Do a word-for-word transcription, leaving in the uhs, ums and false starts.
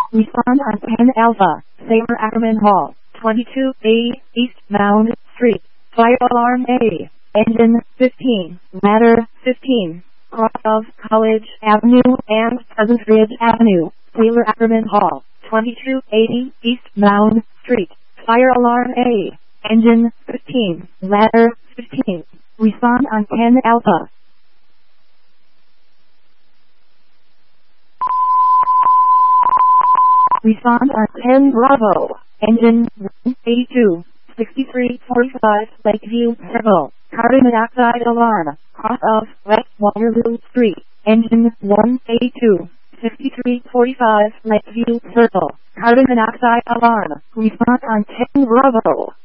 Respond on ten Alpha, Sabre Ackerman Hall, twenty-two A, East Mound Street. Fire alarm A. Engine fifteen, ladder fifteen. Cross of College Avenue and Pleasant Ridge Avenue. Wheeler Ackerman Hall, twenty-two eighty East Mound Street. Fire alarm A. Engine fifteen, ladder fifteen. Respond on ten Alpha. Respond on ten Bravo. Engine one eighty-two, sixty-three forty-five Lakeview Circle. Carbon monoxide alarm. Cross of West Waterloo Street. Engine one eighty-two, sixty-three forty-five Lakeview Circle. Carbon monoxide alarm. Respond on ten Bravo.